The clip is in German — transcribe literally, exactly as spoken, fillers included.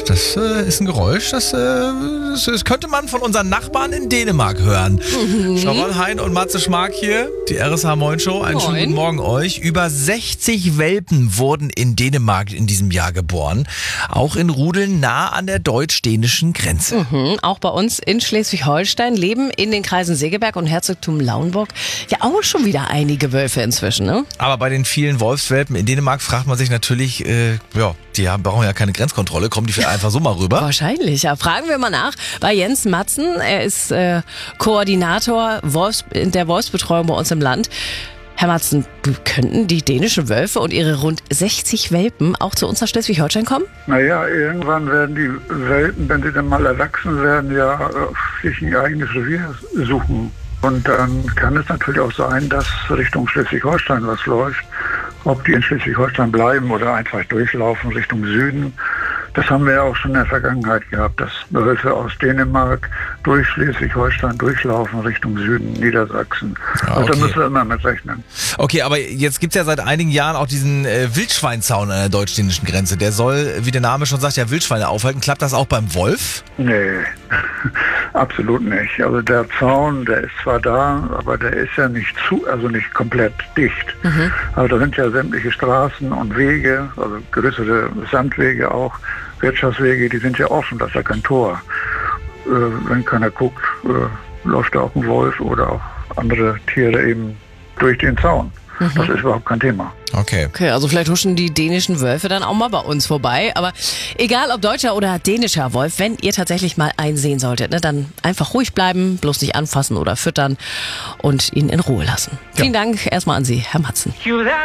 das äh, ist ein Geräusch, das, äh, das, das könnte man von unseren Nachbarn in Dänemark hören. Mhm. Sharon Hein und Matze Schmark hier, die R S H Moin Show. Einen schönen guten Morgen euch. Über sechzig Welpen wurden in Dänemark in diesem Jahr geboren. Auch in Rudeln nah an der deutsch-dänischen Grenze. Mhm. Auch bei uns in Schleswig-Holstein leben in den Kreisen Segeberg und Herzogtum Lauenburg ja auch schon wieder einige Wölfe inzwischen, ne? Aber bei den vielen Wolfswelpen in Dänemark fragt man sich natürlich, äh, ja, die haben, brauchen ja keine Grenzkontrolle, kommen die vielleicht einfach so mal rüber? Wahrscheinlich, ja. Fragen wir mal nach bei Jens Matzen. Er ist äh, Koordinator Wolfs, der Wolfsbetreuung bei uns im Land. Herr Matzen, könnten die dänischen Wölfe und ihre rund sechzig Welpen auch zu uns nach Schleswig-Holstein kommen? Naja, irgendwann werden die Welpen, wenn sie dann mal erwachsen werden, ja sich ein eigenes Revier suchen. Und dann kann es natürlich auch sein, dass Richtung Schleswig-Holstein was läuft. Ob die in Schleswig-Holstein bleiben oder einfach durchlaufen Richtung Süden. Das haben wir ja auch schon in der Vergangenheit gehabt, dass Wölfe aus Dänemark durch Schleswig-Holstein durchlaufen Richtung Süden, Niedersachsen. Ah, okay. Also da müssen wir immer mit rechnen. Okay, aber jetzt gibt's ja seit einigen Jahren auch diesen äh, Wildschweinzaun an der deutsch-dänischen Grenze. Der soll, wie der Name schon sagt, ja Wildschweine aufhalten. Klappt das auch beim Wolf? Nee, absolut nicht. Also der Zaun, der ist zwar da, aber der ist ja nicht zu, also nicht komplett dicht. Mhm. Also da sind ja sämtliche Straßen und Wege, also größere Sandwege auch, Wirtschaftswege, die sind ja offen, das ist ja kein Tor. Äh, wenn keiner guckt, äh, läuft da auch ein Wolf oder auch andere Tiere eben durch den Zaun. Mhm. Das ist überhaupt kein Thema. Okay. Okay, also vielleicht huschen die dänischen Wölfe dann auch mal bei uns vorbei. Aber egal ob deutscher oder dänischer Wolf, wenn ihr tatsächlich mal einen sehen solltet, ne, dann einfach ruhig bleiben, bloß nicht anfassen oder füttern und ihn in Ruhe lassen. Ja. Vielen Dank erstmal an Sie, Herr Matzen.